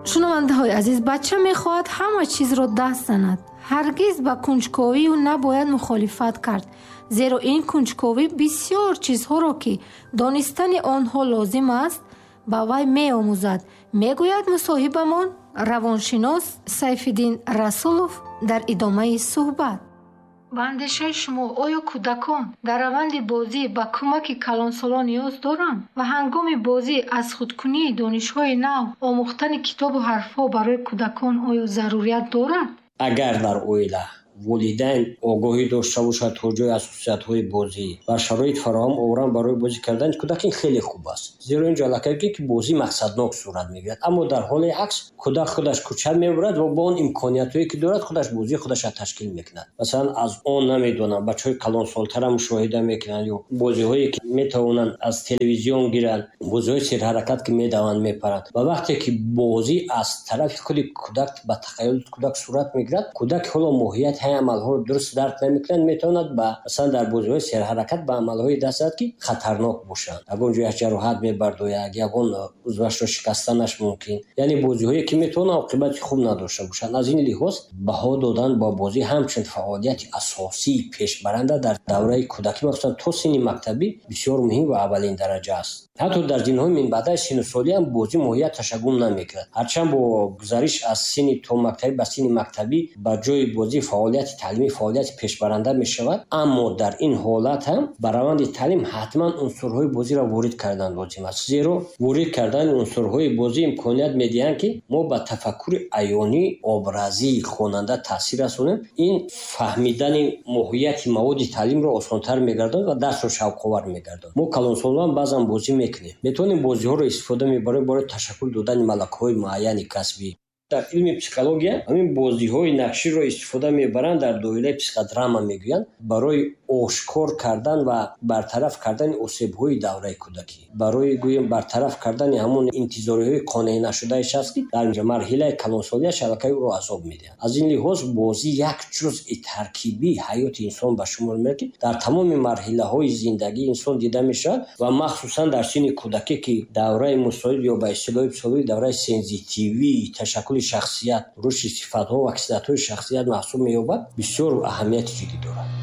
шунавандаҳои азиз, бача мехоҳад ҳама чизро даст занад. ҳаргиз ба кунҷковӣ ӯ набояд мухолифат кард, зеро ин кунҷковӣ бисёр чизҳоро, ки донистани онҳо лозим аст, ба вай меомӯзад, мегӯяд мусоҳибамон равоншинос Сайфиддин Расулов дар идомаи суҳбат. ба андешаи шумо, оё кӯдакон дар раванди бозӣ ба кӯмаки калонсолон ниёз доранд ва ҳангоми бозӣ аз худкунии донишҳои нав омӯхтани китобу ҳарфҳо барои кӯдакон оё зарурият дорад? агар дар оила волидайн огоҳӣ дошта бошад то ҷои аз хусусиятҳои бозӣ ва шароит фароҳам оваранд барои бозӣ кардани кӯдак, ин хеле хуб аст. Зеро инҷо аллакай ки бозӣ мақсаднок сурат мегирад, аммо дар ҳоли акс кӯдак худаш кӯча мебарад ва бо он имкониятҳое ки дорад худаш бозии худашро ташкил мекунад. Масалан, аз он намедонам бачаҳои калонсолтара мушоҳида мекунанд ё бозиҳое ки метавонанд аз телевизион гиранд, бозиҳои серҳаракат ки медаванд мепаранд. ва вақте ки бозӣ аз тарафи худи кӯдак ба тахайюли кӯдак сурат мегирад, кӯдак ҳоло моҳияти амалҳоро дуруст дарк намекунад, метавонад ба масалан дар бозиҳои серҳаракат ба амалҳои даст зад ки хатарнок бошанд. Ягон ҷояш ҷароҳат мебардояд, ягон узвашро шикастанаш мумкин, яъне бозиҳое ки метавонанд оқибати хуб надошта бошанд. аз ин лиҳоз баҳо додан ба бозӣ ҳамчун фаъолияти асосии пешбаранда дар давраи кӯдакӣ, махсусан то синни мактабӣ, бисёр муҳим ва аввалин дараҷа аст. ҳатто дар динҳои минбаъдаи синну солӣ ҳам бозӣ моҳият ташаггум намекунад. ҳарчанд бо гузариш аз синни то мактабӣ ба синни мактабӣ ба ҷои бозӣ фаъолияти таълимӣ фаъолияти пешбаранда мешавад, аммо дар ин ҳолат ҳам ба раванди таълим ҳатман унсурҳои бозиро ворид кардан лозим аст. зеро ворид кардани унсурҳои бозӣ имконият медиҳанд ки мо ба тафаккури аёнӣ образии хонанда таъсир расонем. ин фаҳмидани моҳияти маводи таълимро осонтар мегардонад ва дарсро шавқовар мегардонад. мо калонсолон баъзан бозӣ мекунем, метавонем бозиҳоро истифода мебарем барои ташаккул додани малакаҳои муайяни касбӣ. дар илми психология ҳамин бозиҳои нақширо истифода мебаранд, дар доираи психодрама мегӯянд, барои ошкор кардан ва бартараф кардани осебҳои давраи кӯдакӣ, барои гӯем бартараф кардани ҳамон интизориҳои қонеънашудаи шахс, ки дар марҳилаи калонсолиаш аллакай ӯро азоб медиҳанд. аз ин лиҳоз бозӣ як ҷузъи таркибии ҳаёти инсон ба шумор меояд, ки дар тамоми марҳилаҳои зиндагии инсон дида мешавад ва махсусан дар синни кӯдакӣ ки давраи мусоид ё ба истилоҳи психологӣ давраи сензитивӣ, ташаккули шахсият, рушди сифатҳо ва хислатҳои шахсият маҳсуб меёбад, бисёр аҳамияти ҷиддӣ дорад.